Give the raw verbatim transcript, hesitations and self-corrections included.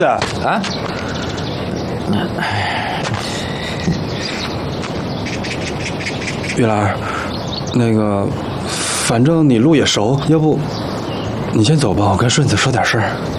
的啊。玉兰，那个，反正你路也熟，要不你先走吧，我跟顺子说点事儿。